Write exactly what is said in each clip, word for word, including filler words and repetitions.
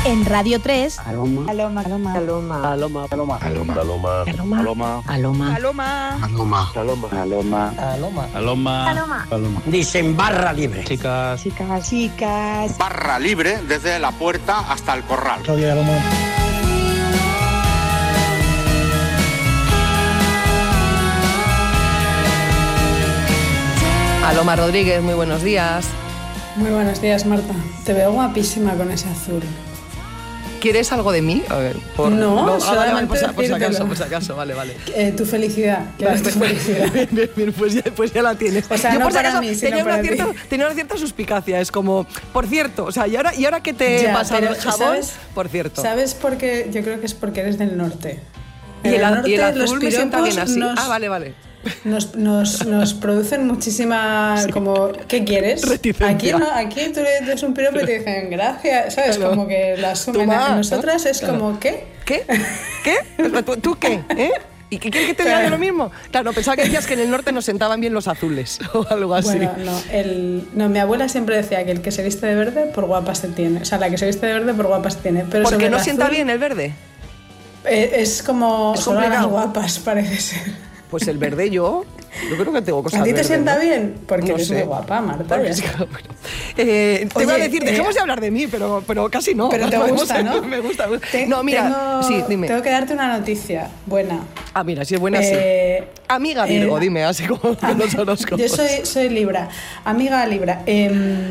En Radio tres. Aloma. Aloma. Aloma. Aloma. Aloma. Aloma. Aloma. Aloma. Aloma. Aloma. Aloma. Aloma. Aloma. Aloma. Aloma. Aloma. Dicen barra libre. Chicas. Chicas. Chicas. Barra libre desde la puerta hasta el corral. Radio Aloma. Aloma Rodríguez, muy buenos días. Muy buenos días, Marta. Te veo guapísima con ese azul. ¿Quieres algo de mí? A ver, por, no, no solamente ah, vale, vale, por, por si acaso, decírtelo. por si acaso, vale, vale. Eh, tu felicidad. Vale, Tu felicidad. Bien, bien, bien, pues ya, pues ya la tienes. O sea, Yo no por si para acaso mí, sino tenía, una para cierta, ti. tenía una cierta suspicacia, es como, por cierto, o sea, ¿y ahora, y ahora que te he Ya, pasado pero el jabón? ¿sabes? Por cierto. ¿Sabes por qué? Yo creo que es porque eres del norte. Y En el, el norte, y el los azul me sienta bien piropos así. nos- Ah, vale, vale. Nos, nos, nos producen muchísima, como, ¿qué quieres? Reticencia. Aquí, no, aquí tú le das un piropo y te dicen gracias, ¿sabes? Claro. Como que la asumen. Toma, En nosotras ¿no? es Claro. como, ¿qué? ¿Qué? ¿Qué? ¿Tú, tú qué? ¿Eh? ¿Y qué quieres que te diga de lo mismo? Claro, pensaba que decías que en el norte nos sentaban bien los azules o algo así. Bueno, no, el, no, mi abuela siempre decía que el que se viste de verde por guapa se tiene. O sea, la que se viste de verde por guapa se tiene. Pero Porque sobre no el sienta azul, bien el verde. eh, es como Es solo a las complicado. guapas, parece ser. Pues el verde yo, yo creo que tengo cosas ¿A ti te verdes, sienta ¿no? bien? Porque No eres sé. muy guapa, Marta. Porque ya es está. que, bueno, eh, te iba a Oye, decir, eh, dejemos de hablar de mí, pero, pero casi no. Pero te Podemos- gusta, ¿no? Me gusta. me gusta. Te- no, mira, tengo, sí, dime. Tengo que darte una noticia buena. Ah, mira, si es buena, Eh, sí. Amiga Virgo, eh, dime, así como de los horóscopos. Yo soy, soy Libra. Amiga Libra. eh,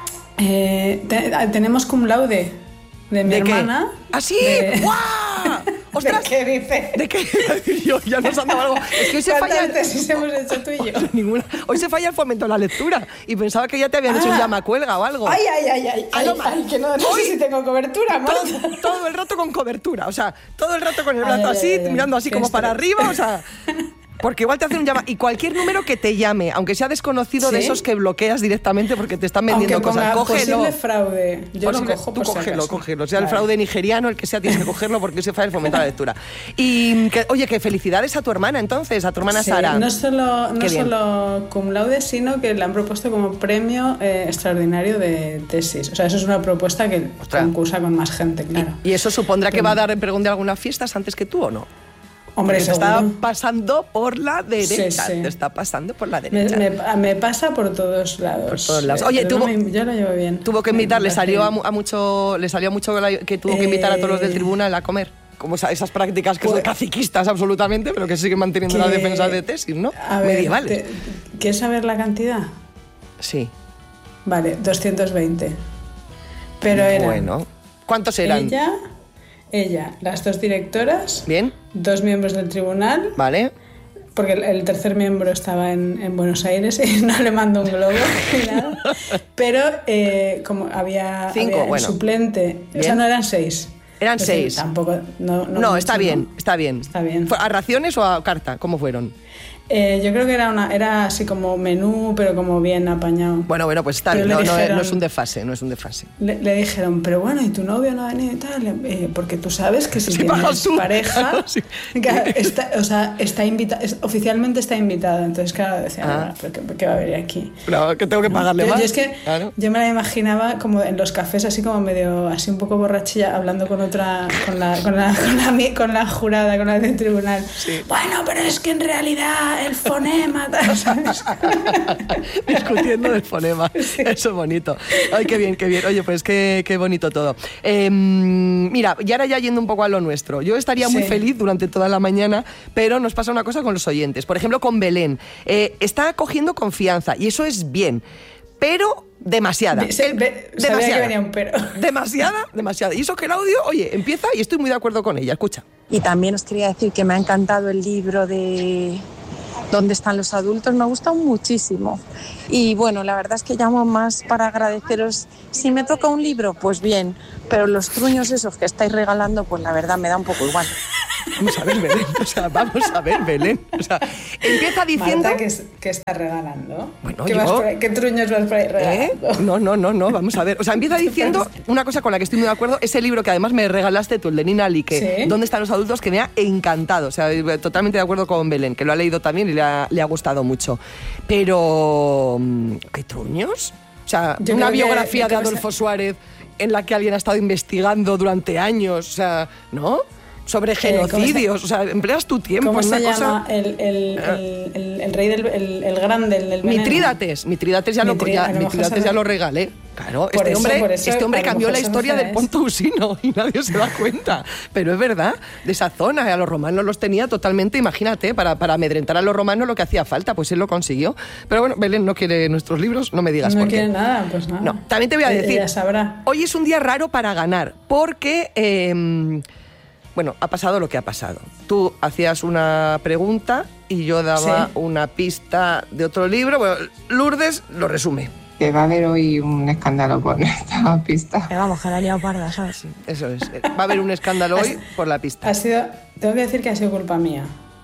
eh, te- tenemos cum laude de mi ¿De qué? hermana. ¿Ah, sí? de- ¡Guau! ¡Ostras! ¿De qué dice? ¿De qué? Yo ya nos han dado algo. Es que hoy se ¿Cuántas falla... tesis hemos hecho tú y yo? Ninguna. Hoy se falla el fomento a la lectura y pensaba que ya te habían hecho un Ah. llamacuelga o algo. Ay, ay, ay, ay, ay, Aloma. ay, que no, no sé si tengo cobertura, Marta. todo, todo el rato con cobertura, o sea, todo el rato con el Ay, brazo ay, así, ay, ay, mirando así qué como para estrés. arriba, o sea, porque igual te hacen un llamado y cualquier número que te llame, aunque sea desconocido, de ¿Sí? esos que bloqueas directamente porque te están vendiendo Aunque cosas, ponga cógelo. posible fraude. Yo Posible- lo cojo tú por si cógelo, acaso. cógelo, sea el Vale. fraude nigeriano, el que sea, tienes que cogerlo porque se falla el fomento a la lectura. Y, que, oye, que felicidades a tu hermana entonces, a tu hermana Sí, Sara. no solo, no Qué bien. solo cum laude, sino que le han propuesto como premio eh, extraordinario de tesis. O sea, eso es una propuesta que Ostras. concursa con más gente, claro. ¿Y eso supondrá que Pero- va a dar pregón de algunas fiestas antes que tú o no? Hombre, Porque te está seguro. pasando por la derecha. Sí, sí. Te está pasando por la Me, derecha. me- me pasa por todos lados. Por todos lados. Eh, Oye, pero tuvo- no me- yo lo llevo bien. Tuvo que Me invitar, le parece salió a, bien. mu- a mucho, le salió mucho la- que tuvo que invitar a todos los del Eh, tribunal a comer. Como esa- esas prácticas que son pues- caciquistas absolutamente, pero que siguen manteniendo la Que- defensa de tesis, ¿no? A ver, Medievales. te- ¿quieres saber la cantidad? Sí. Vale, doscientos veinte. Pero eran Bueno. ¿Cuántos eran? ella, ella, las dos directoras, Bien, dos miembros del tribunal, vale. porque el, el tercer miembro estaba en, en Buenos Aires y no le mando un globo ni nada. Pero eh, como había, Cinco, había el bueno. suplente, o sea, Bien. no eran seis. Eran Es decir, seis. Tampoco, no, No, no está mucho, bien, ¿no? está bien. Está bien. ¿Fue ¿A raciones o a carta? ¿Cómo fueron? Eh, yo creo que era una era así como menú, pero como bien apañado. Bueno, bueno, pues está Pero bien. le No, no, dijeron- no es un desfase, no es un desfase. Le, le dijeron, pero bueno, ¿y tu novio no ha venido y tal? Eh, porque tú sabes que si Si tienes pagas tú. pareja, Sí. claro, está, o sea, está invita, es- oficialmente está invitado. Entonces, claro, decía, Ah. "Bueno, ¿pero qué, por qué va a venir aquí? No, que tengo que pagarle Yo, más. yo es que Claro. yo me la imaginaba como en los cafés, así como medio, así un poco borrachilla, hablando con otra, con la, con la, con la, mi- con la jurada, con la del tribunal. Bueno, pero es que en realidad el fonema, tal", ¿sabes? Discutiendo del fonema. Eso es bonito. Ay, qué bien, qué bien. Oye, pues qué, qué bonito todo. Eh, mira, y ahora ya yendo un poco a lo nuestro. Yo estaría muy Sí. feliz durante toda la mañana, pero nos pasa una cosa con los oyentes. Por ejemplo, con Belén. Eh, está cogiendo confianza y eso es bien, pero demasiada. Se- ve- sabía que venía un pero. Demasiada, demasiada. Y eso que el audio, oye, empieza y estoy muy de acuerdo con ella. Escucha. Y también os quería decir que me ha encantado el libro de ¿Dónde están los adultos? Me ha gustado muchísimo. Y bueno, la verdad es que llamo más para agradeceros. Si me toca un libro, pues bien, pero los truños esos que estáis regalando, pues la verdad me da un poco igual. Vamos a ver, Belén. O sea, vamos a ver, Belén. O sea, empieza diciendo... Marta, ¿qué, es- qué estás regalando? Bueno, ¿Qué, yo- vas por ahí- ¿Qué truños vas por ahí ¿Eh? regalando? No, no, no, no, vamos a ver. O sea, empieza diciendo una cosa con la que estoy muy de acuerdo, ese libro que además me regalaste tú, el de Nina Lique, Sí. ¿Dónde están los adultos?, que me ha encantado. O sea, totalmente de acuerdo con Belén, que lo ha leído también y le ha, le ha gustado mucho. Pero, ¿qué truños? O sea, Yo una creo que- biografía yo de creo que Adolfo se- Suárez en la que alguien ha estado investigando durante años, o sea, ¿no? Sobre genocidios, eh, o sea, empleas tu tiempo ¿Cómo en se una llama cosa... el, el, el, el, el rey del el, el grande, el del veneno? Mitrídates, Mitrídates ya, Mitri- lo, ya, a lo mejor Mitrídates se ya me- lo regalé. Claro, Por este eso, hombre, por eso, este hombre a lo cambió la mejor se historia refiere del a eso. Ponto Usino y nadie se da cuenta. Pero es verdad, de esa zona, a los romanos los tenía totalmente, imagínate, para, para amedrentar a los romanos lo que hacía falta, pues él lo consiguió. Pero bueno, Belén no quiere nuestros libros, no me digas No por qué. quiere nada, pues nada. No, también te voy a Ella- decir, Ella sabrá. hoy es un día raro para ganar, porque, eh, bueno, ha pasado lo que ha pasado. Tú hacías una pregunta y yo daba Sí. una pista de otro libro. Bueno, Lourdes lo resume. Que va a haber hoy un escándalo por esta pista. Me vamos, que la he liado parda, ¿sabes? Eso es. Va a haber un escándalo hoy por la pista. Ha sido, tengo que decir que ha sido culpa mía.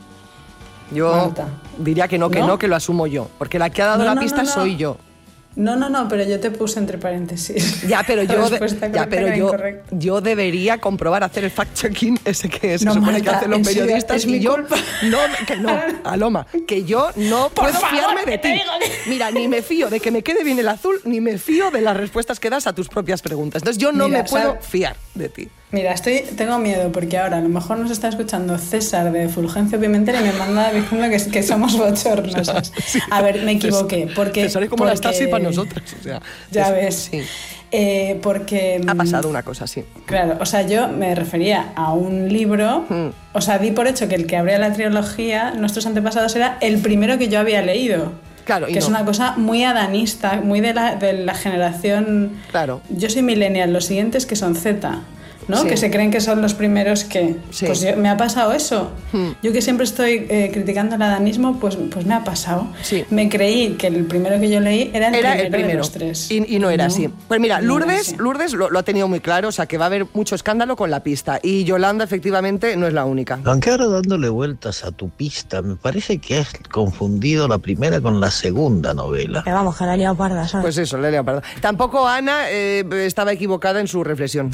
Yo Marta. diría que no, que no, ¿No? que lo asumo yo. Porque la que ha dado No, la no, pista no, no. soy yo. No, no, no, pero yo te puse entre paréntesis. Ya, pero La yo, de- respuesta ya, correcta pero era yo, incorrecta. yo debería comprobar, hacer el fact-checking ese que se No, supone que Marta, hacen los en serio, periodistas. es y mi yo, culpa. no, que no, Aloma, que yo no Por puedo favor, fiarme que de te ti. digo que- Mira, ni me fío de que me quede bien el azul, ni me fío de las respuestas que das a tus propias preguntas. Entonces yo no Mira, me puedo ¿sabes? fiar de ti. Mira, estoy, tengo miedo porque ahora a lo mejor nos está escuchando César de Fulgencio Pimentel y me manda diciendo que, que somos bochornosos. A ver, me equivoqué. Porque, César es como la porque- Stasi para nosotros. O sea, Ya es- ves. Sí. Eh, porque... Ha mm, pasado una cosa, sí. Claro, o sea, yo me refería a un libro, Hmm. o sea, di por hecho que el que abría la trilogía, Nuestros antepasados, era el primero que yo había leído. Claro, y que es no. una cosa muy adanista, muy de la, de la generación... Claro. Yo soy millennial, los siguientes que son Z, ¿no? Sí. Que se creen que son los primeros que... Sí. Pues yo- me ha pasado eso. Hmm. Yo que siempre estoy eh, criticando el adanismo, pues, pues me ha pasado. Sí. Me creí que el primero que yo leí era el, Era primero, el primero de los tres. Y, y no era así. Pues mira, no era Lourdes, así. Lourdes lo, lo ha tenido muy claro, o sea que va a haber mucho escándalo con la pista. Y Yolanda, efectivamente, no es la única. Aunque ahora dándole vueltas a tu pista, me parece que has confundido la primera con la segunda novela. Me vamos, que la he liado parda, ¿sabes? Pues eso, Lelia, perdón. Tampoco Ana eh, estaba equivocada en su reflexión.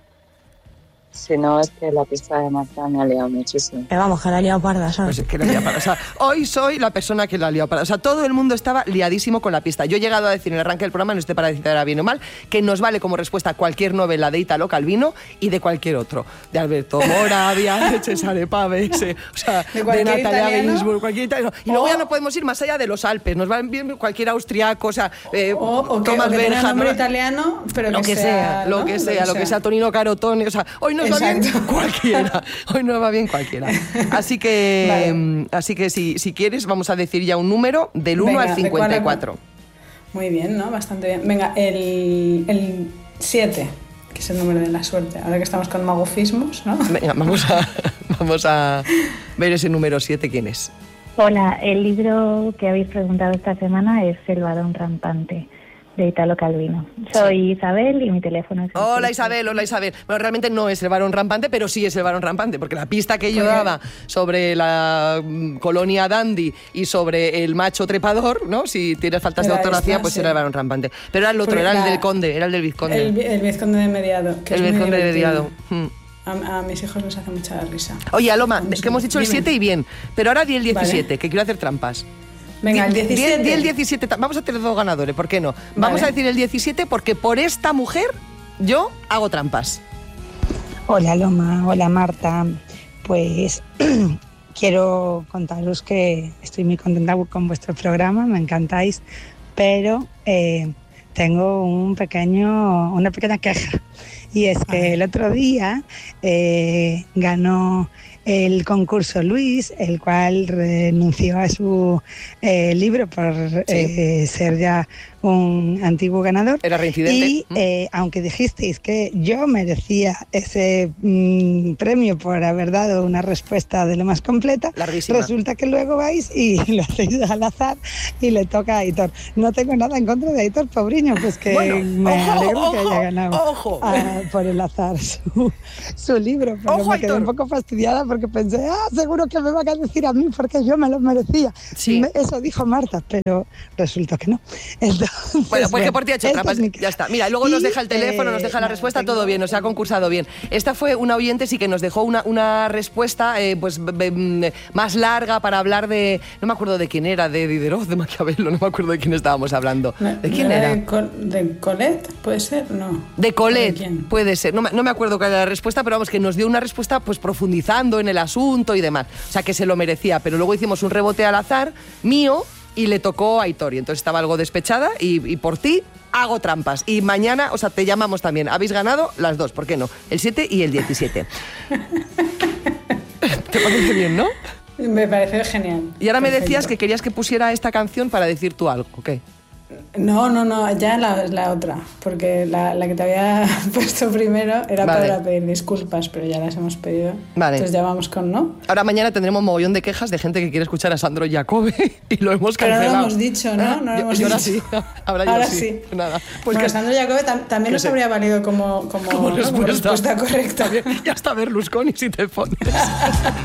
Si no, es que la pista de Marta me ha liado muchísimo. Me vamos, que la he liado parda, Pues ¿sabes? es que la he liado parda. O sea, hoy soy la persona que la ha liado parda. O sea, todo el mundo estaba liadísimo con la pista. Yo he llegado a decir en el arranque del programa, no esté para decir era bien o mal, que nos vale como respuesta cualquier novela de Italo Calvino y de cualquier otro. De Alberto Moravia, de Cesare Pavese, o sea, De de, cualquier Natalia italiano. Ginzburg, cualquier italiano. Y luego O- ya no podemos ir más allá de los Alpes. Nos va bien cualquier austriaco, o sea, eh, O, o que, Thomas o que tenga Bernhard, nombre ¿no? italiano, pero lo que, sea, lo ¿no? que sea, lo que sea, Tonino Carotone, o sea, hoy nos va bien Exacto. cualquiera, hoy nos va bien cualquiera. Así que, Vale. mm, así que si, si quieres vamos a decir ya un número del uno Venga, al ¿de cincuenta y cuál cuatro. Muy bien, ¿no? Bastante bien. Venga, el, el siete, que es el número de la suerte. Ahora que estamos con magufismos, ¿no? Venga, vamos a, vamos a ver ese número siete, ¿quién es? Hola, el libro que habéis preguntado esta semana es El varón rampante, de Italo Calvino. Soy Isabel y mi teléfono es... el Hola seis- Isabel, hola Isabel. Bueno, realmente no es el varón rampante, pero sí es el varón rampante, porque la pista que yo Porque- daba sobre la mm, colonia dandy y sobre el macho trepador, ¿no? Si tienes faltas de Era ortografía, esta, pues sí. era el varón rampante. Pero era el otro, Porque era el la- del conde, era el del vizconde. El, el vizconde de Mediado. Que El es muy vizconde de divertido. Mediado. Mm. A, a mis hijos les hace mucha risa. Oye, Aloma, Vamos es que hemos dicho el dime. siete y bien, pero ahora di el diecisiete, Vale. que quiero hacer trampas. Venga, el Di- di- diecisiete. Di el diecisiete, ta- vamos a tener dos ganadores, ¿por qué no? Vamos Vale. a decir el diecisiete porque por esta mujer yo hago trampas. Hola Loma, hola Marta. Pues quiero contaros que estoy muy contenta con vuestro programa, me encantáis, pero eh, tengo un pequeño, una pequeña queja. Y es que el otro día eh, ganó el concurso Luis, el cual renunció a su eh, libro por eh, ser ya un antiguo ganador. Era reincidente. Y eh, aunque dijisteis que yo merecía ese mm, premio por haber dado una respuesta de lo más completa, Larguísima. resulta que luego vais y lo hacéis al azar y le toca a Aitor. No tengo nada en contra de Aitor, pobriño, pues que Bueno, me ojo, alegro que ojo, haya ganado ojo. ah, por el azar su, su libro, pero Ojo, me quedé Aitor. un poco fastidiada porque pensé, ah, seguro que me van a decir a mí porque yo me lo merecía. Sí. Me- Eso dijo Marta, pero resultó que no. Entonces, Bueno, pues que por ti ha hecho esta trampas. es mi- Ya está. Mira, y luego nos Y, deja el teléfono, nos eh, deja la nada, respuesta, tengo- todo bien, nos ha concursado bien. Esta fue una oyente, sí que nos dejó una, una respuesta eh, pues b- b- más larga para hablar de. No me acuerdo de quién era, de Diderot, de Maquiavelo, no me acuerdo de quién estábamos hablando. ¿De quién ¿No era? De, Col- de Colette? ¿Puede ser? No. De ¿De Colette, quién? puede ser. No me, no me acuerdo cuál era la respuesta, pero vamos, que nos dio una respuesta pues profundizando en el asunto y demás. O sea, que se lo merecía. Pero luego hicimos un rebote al azar mío y le tocó a Aitor. Y entonces estaba algo despechada y, y por ti hago trampas. Y mañana, o sea, te llamamos también. Habéis ganado las dos, ¿por qué no? El siete y el diecisiete. ¿Te parece bien, no? Me parece genial. Y ahora me Perfecto. decías que querías que pusiera esta canción para decir tú algo, ¿ok? No, no, no, ya la, la otra, porque la, la que te había puesto primero era Vale. para pedir disculpas, pero ya las hemos pedido. Vale. Entonces ya vamos con no. Ahora mañana tendremos mogollón de quejas de gente que quiere escuchar a Sandro Jacobe y lo hemos Pero no cancelado. lo hemos dicho, ¿no? No lo Yo- hemos yo ahora dicho. sí. Ahora yo Ahora sí. sí. Nada. Pues Bueno, que Sandro Jacobe tam- también que nos se- habría valido como, como, como ¿no? respuesta. como respuesta correcta. Ya está Berlusconi si te pones.